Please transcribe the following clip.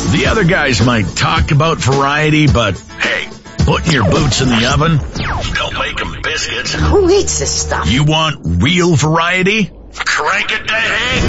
The other guys might talk about variety, but hey, putting your boots in the oven don't make them biscuits. Who eats this stuff? You want real variety? Crank it to heck!